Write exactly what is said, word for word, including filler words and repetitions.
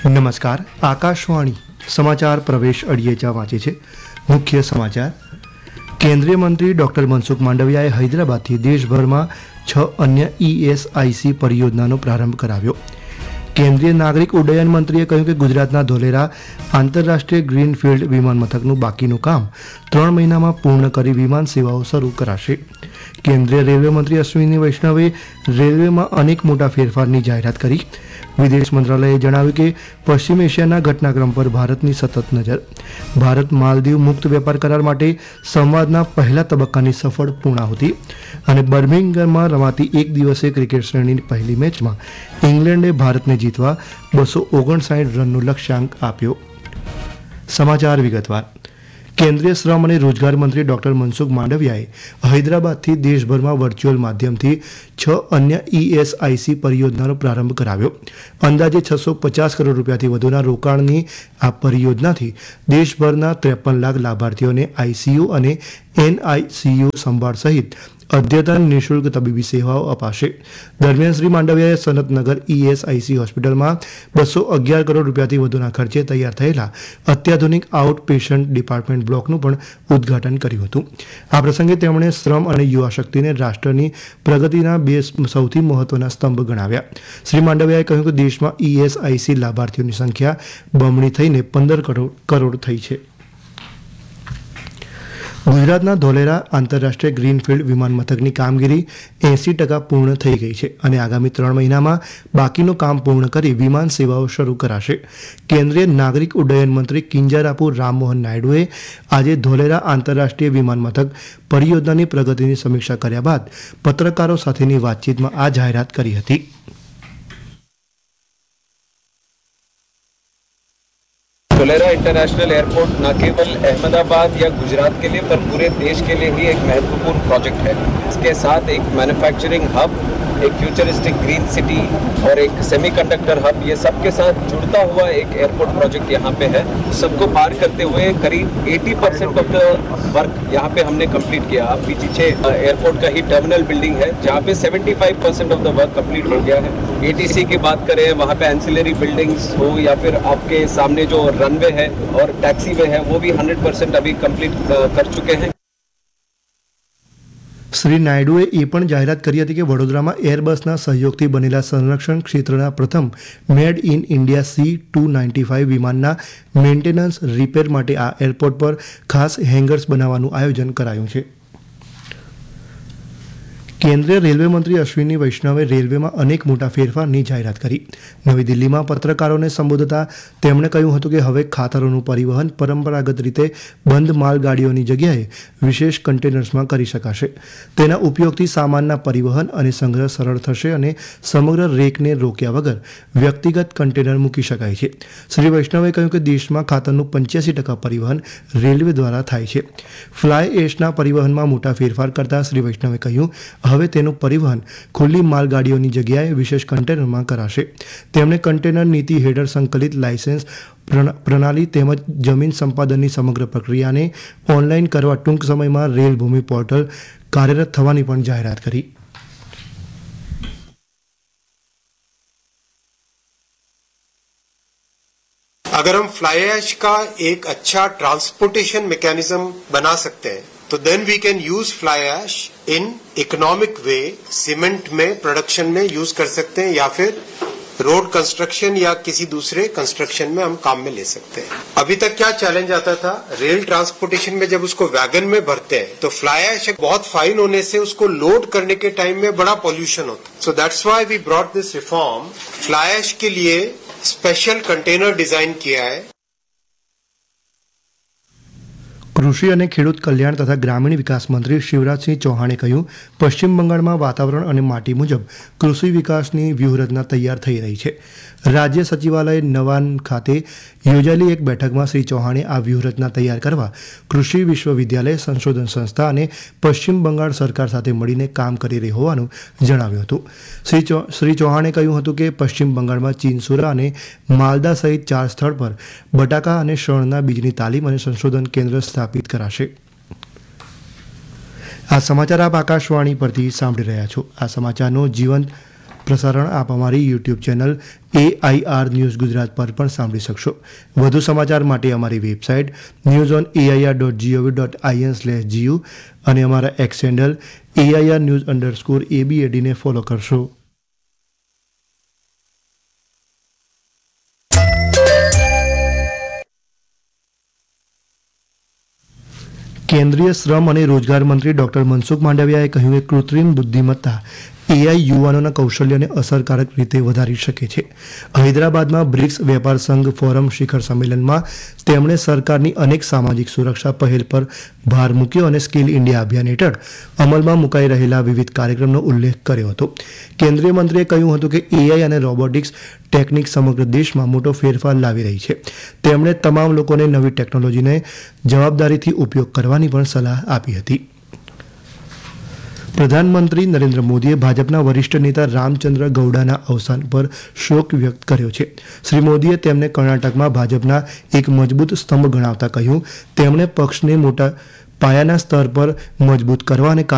નમસ્કાર. આકાશવાણી સમાચાર પ્રવેશ અડિયેચા વાંચે છે. મુખ્ય સમાચાર. કેન્દ્રીય મંત્રી ડોક્ટર મનસુખ માંડવિયાએ હૈદરાબાદથી દેશભરમાં છ અન્ય ઈએસઆઈસી પરિયોજનાનો પ્રારંભ કરાવ્યો. કેન્દ્રીય નાગરિક ઉડ્ડયન મંત્રીએ કહ્યું કે ગુજરાતના ધોલેરા આંતરરાષ્ટ્રીય ગ્રીનફિલ્ડ વિમાન મથકનું બાકીનું કામ ત્રણ મહિનામાં પૂર્ણ કરી વિમાન સેવાઓ શરૂ કરાશે. કેન્દ્રીય રેલવે મંત્રી અશ્વિની વૈષ્ણવે રેલવેમાં અનેક મોટા ફેરફારની જાહેરાત કરી. વિદેશ મંત્રાલયે જણાવ્યું કે પશ્ચિમ એશિયાના ઘટનાક્રમ પર ભારતની સતત નજર. ભારત માલદીવ મુક્ત વેપાર કરાર માટે સંવાદના પહેલા તબક્કાની સફળ પૂર્ણાહુતિ. અને બર્મિંગહામમાં રમાતી એક દિવસીય ક્રિકેટ શ્રેણીની પહેલી મેચમાં ઇંગ્લેન્ડે ભારતને જીતવા બસો ઓગણસાઠ રનનો લક્ષ્યાંક આપ્યો. સમાચાર વિગતવાર. કેન્દ્રીય શ્રમ અને રોજગાર મંત્રી ડોક્ટર મનસુખ માંડવિયાએ હૈદરાબાદથી દેશભરમાં વર્ચ્યુઅલ માધ્યમથી છ અન્ય ઈએસઆઈસી પરિયોજનાનો પ્રારંભ કરાવ્યો. અંદાજે છસો પચાસ કરોડ રૂપિયાથી વધુના રોકાણની આ પરિયોજનાથી દેશભરના ત્રેપન લાખ લાભાર્થીઓને આઈસીયુ અને એનઆઈસીયુ સંભાળ સહિત અદ્યતન નિઃશુલ્ક તબીબી સેવાઓ અપાશે. દરમિયાન શ્રી માંડવિયાએ સનતનગર ઈએસઆઈસી હોસ્પિટલમાં બસો અગિયાર કરોડ રૂપિયાથી વધુના ખર્ચે તૈયાર થયેલા અત્યાધુનિક આઉટ પેશન્ટ ડિપાર્ટમેન્ટ બ્લોકનું પણ ઉદ્ઘાટન કર્યું હતું. આ પ્રસંગે તેમણે શ્રમ અને યુવા શક્તિને રાષ્ટ્રની પ્રગતિના બે સૌથી મહત્વના સ્તંભ ગણાવ્યા. શ્રી માંડવિયાએ કહ્યું કે દેશમાં ઈએસઆઈસી લાભાર્થીઓની સંખ્યા બમણી થઈને પંદર કરોડ કરોડ થઈ છે. ગુજરાતના ધોલેરા આંતરરાષ્ટ્રીય ગ્રીનફિલ્ડ વિમાન મથકની કામગીરી એંસી ટકા પૂર્ણ થઈ ગઈ છે અને આગામી ત્રણ મહિનામાં બાકીનું કામ પૂર્ણ કરી વિમાન સેવાઓ શરૂ કરાશે. કેન્દ્રીય નાગરિક ઉડ્ડયન મંત્રી કિંજરાપુ રામમોહન નાયડુએ આજે ધોલેરા આંતરરાષ્ટ્રીય વિમાન મથક પરિયોજનાની પ્રગતિની સમીક્ષા કર્યા બાદ પત્રકારો સાથેની વાતચીતમાં આ જાહેરાત કરી હતી. धोलेरा इंटरनेशनल एयरपोर्ट न केवल अहमदाबाद या गुजरात के लिए पर पूरे देश के लिए ही एक महत्वपूर्ण प्रोजेक्ट है. इसके साथ एक मैन्युफैक्चरिंग हब, एक फ्यूचरिस्टिक ग्रीन सिटी और एक सेमीकंडक्टर हब, ये सब के साथ जुड़ता हुआ एक एयरपोर्ट प्रोजेक्ट यहाँ पे है. सबको पार करते हुए करीब अस्सी परसेंट ऑफ द वर्क यहाँ पे हमने कंप्लीट किया. आप भी पीछे एयरपोर्ट का ही टर्मिनल बिल्डिंग है जहाँ पे पचहत्तर percent of the work complete हो गया है. एटीसी की बात करें, वहाँ पे एंसिलरी बिल्डिंग्स हो या फिर आपके सामने जो रनवे है और टैक्सी वे है वो भी हंड्रेड परसेंट अभी कंप्लीट कर चुके हैं. શ્રી નાયડુએ એ પણ જાહેરાત કરી હતી કે વડોદરામાં એરબસના સહયોગથી બનેલા સંરક્ષણ ક્ષેત્રના પ્રથમ made in India C two ninety five વિમાનના મેન્ટેનન્સ રિપેર માટે આ એરપોર્ટ પર ખાસ હેંગર્સ બનાવવાનું આયોજન કરાયું છે. કેન્દ્રીય રેલવે મંત્રી અશ્વિની વૈષ્ણવે રેલવેમાં અનેક મોટા ફેરફારની જાહેરાત કરી. નવી દિલ્હીમાં પત્રકારોને સંબોધતા તેમણે કહ્યું હતું કે હવે ખાતરોનું પરિવહન પરંપરાગત રીતે બંધ માલગાડીઓની જગ્યાએ વિશેષ કન્ટેનર્સમાં કરી શકાશે. તેના ઉપયોગથી સામાનના પરિવહન અને સંગ્રહ સરળ થશે અને સમગ્ર રેકને રોક્યા વગર વ્યક્તિગત કન્ટેનર મૂકી શકાય છે. શ્રી વૈષ્ણવે કહ્યું કે દેશમાં ખાતરનું પંચ્યાસી ટકા પરિવહન રેલવે દ્વારા થાય છે. ફ્લાય એશના પરિવહનમાં મોટા ફેરફાર કરતા શ્રી વૈષ્ણવે કહ્યું હવે તેનું પરિવહન ખુલ્લી માલગાડીઓની જગ્યાએ વિશેષ કન્ટેનરમાં કરાશે. તેમણે કન્ટેનર નીતિ હેઠળ સંકલિત લાયસન્સ પ્રણાલી તેમજ જમીન સંપાદનની સમગ્ર પ્રક્રિયાને ઓનલાઈન કરવા ટૂંક સમયમાં રેલ ભૂમિ પોર્ટલ કાર્યરત થવાની પણ જાહેરાત કરી. अगर हम फ्लाई ऐश का एक अच्छा ट्रांसपोर्टेशन मैकेनिज्म बना सकते हैं तो then we can use fly ash in economic way cement में प्रोडक्शन में यूज कर सकते हैं या फिर रोड कंस्ट्रक्शन या किसी दूसरे कंस्ट्रक्शन में हम काम में ले सकते हैं. अभी तक क्या चैलेंज आता था, रेल ट्रांसपोर्टेशन में जब उसको वैगन में भरते हैं तो फ्लाई ऐश बहुत फाइन होने से उसको लोड करने के टाइम में बड़ा पॉल्यूशन होता है. So that's why we brought this reform. Fly ash के लिए स्पेशल कंटेनर डिजाइन किया है. કૃષિ અને ખેડૂત કલ્યાણ તથા ગ્રામીણ વિકાસ મંત્રી શિવરાજસિંહ ચૌહાણે કહ્યું પશ્ચિમ બંગાળમાં વાતાવરણ અને માટી મુજબ કૃષિ વિકાસની વ્યૂહરચના તૈયાર થઈ રહી છે. રાજ્ય સચિવાલય નવાન ખાતે યોજાયેલી એક બેઠકમાં શ્રી ચૌહાણે આ વ્યૂહરચના તૈયાર કરવા કૃષિ વિશ્વવિદ્યાલય, સંશોધન સંસ્થા અને પશ્ચિમ બંગાળ સરકાર સાથે મળીને કામ કરી રહી હોવાનું જણાવ્યું હતું. શ્રી શ્રી ચૌહાણે કહ્યું હતું કે પશ્ચિમ બંગાળમાં ચીનસુરા અને માલદા સહિત ચાર સ્થળ પર બટાકા અને શણના બીજની તાલીમ અને સંશોધન કેન્દ્ર સ્થાપિત કરાશે. આ સમાચાર આપ આકાશવાણી પરથી સાંભળી રહ્યા છો. આ સમાચારનો જીવંત પ્રસારણ આપ અમારી YouTube channel AIR news Gujarat પર પણ સાંભળી શકશો. વધુ સમાચાર માટે અમારી website news on AIR dot GOV dot IN slash GU અને અમારા x handle AIR news underscore એબીએડીને follow કરશો. કેન્દ્રીય શ્રમ અને રોજગાર મંત્રી ડોક્ટર મનસુખ માંડવિયાએ કહ્યું કે કૃત્રિમ બુદ્ધિમત્તા એઆઈ યુવાનોના કૌશલ્યને અસરકારક રીતે વધારી શકે છે. હૈદરાબાદમાં બ્રિક્સ વેપાર સંઘ ફોરમ શિખર સંમેલનમાં તેમણે સરકારની અનેક સામાજિક સુરક્ષા પહેલ પર ભાર મૂક્યો અને સ્કિલ ઇન્ડિયા અભિયાન હેઠળ અમલમાં મુકાઈ રહેલા વિવિધ કાર્યક્રમનો ઉલ્લેખ કર્યો હતો. કેન્દ્રીય મંત્રીએ કહ્યું હતું કે એઆઈ અને રોબોટિક્સ ટેકનિક સમગ્ર દેશમાં મોટો ફેરફાર લાવી રહી છે. તેમણે તમામ લોકોને નવી ટેકનોલોજીને જવાબદારીથી ઉપયોગ કરવાની પણ સલાહ આપી હતી. પ્રધાનમંત્રી નરેન્દ્ર મોદીએ ભાજપના વરિષ્ઠ નેતા રામચંદ્ર ગૌડાના અવસાન પર શોક વ્યક્ત કર્યો છે. શ્રી મોદીએ તેમને કર્ણાટકમાં ભાજપના એક મજબૂત સ્તંભ ગણાવતા કહ્યું તેમણે પક્ષને મોટા પાયાના સ્તર પર મજબૂત કરવા અને